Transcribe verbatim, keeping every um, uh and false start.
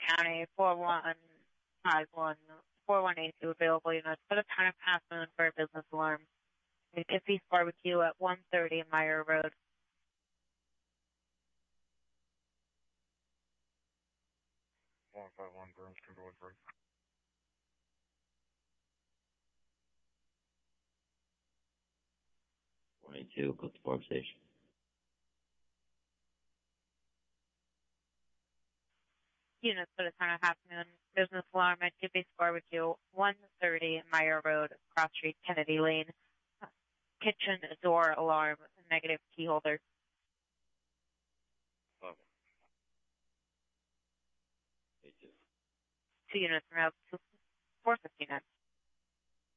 County, four one five one, four one eight two available units. Put a ton of Half Moon for a business alarm. Iffy's Barbecue at one thirty Meyer Road. one five one Burns, Timberwood Road. twenty-two, go to the farm station. Units put a ton of Half Moon business alarm at Iffy's Barbecue, one thirty Meyer Road, Cross Street, Kennedy Lane. Kitchen door alarm, negative key holder. Okay. Two units from out four fifty-nine.